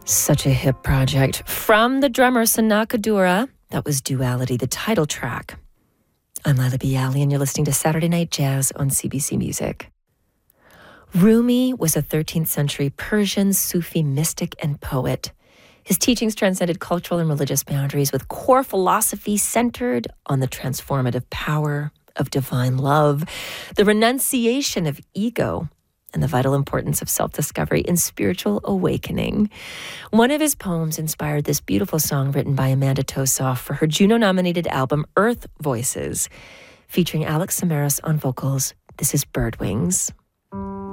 Such a hip project. From the drummer Sanaka Dura, that was Duality, the title track. I'm Laila Biali, and you're listening to Saturday Night Jazz on CBC Music. Rumi was a 13th century Persian Sufi mystic and poet. His teachings transcended cultural and religious boundaries with core philosophy centered on the transformative power of divine love, the renunciation of ego, and the vital importance of self-discovery in spiritual awakening. One of his poems inspired this beautiful song written by Amanda Tosoff for her Juno-nominated album Earth Voices, featuring Alex Samaras on vocals. This is Bird Wings.